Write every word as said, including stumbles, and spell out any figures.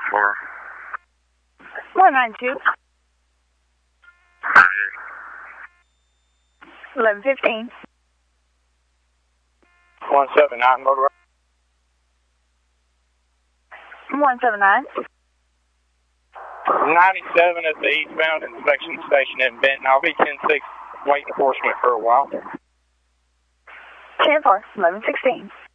four. one nine two. eleven fifteen. one seven nine, motor. one seven nine. ninety-seven at the eastbound inspection station in Benton. I'll be ten six waiting enforcement for a while. ten four, eleven sixteen.